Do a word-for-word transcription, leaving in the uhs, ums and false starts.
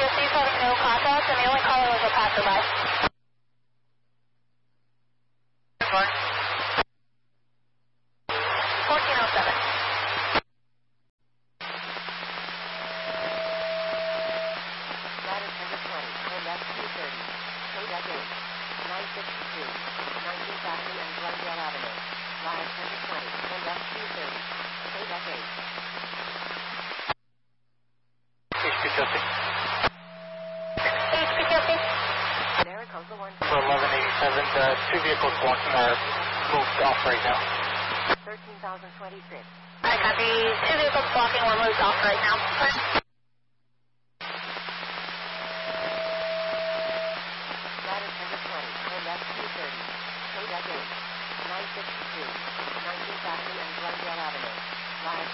P S C's having no contact, and the only caller was a passerby. Fine. fourteen oh seven. Ladder number twenty, turn left two thirty. Kodak eight. nine sixty-two. nineteenth Avenue and Glendale Avenue. Ladder number twenty, turn left two thirty. Kodak eight. H P testing. H P Testing. Maricopa one. For eleven eighty-seven, the two vehicles blocking are moved off right now. thirteen thousand twenty-six. I copy. Two vehicles blocking were moved off right now. Ladder number twenty, turn left two thirty. Kodak eight. nine sixty-two. nineteenth Avenue and Glendale Avenue. Ladder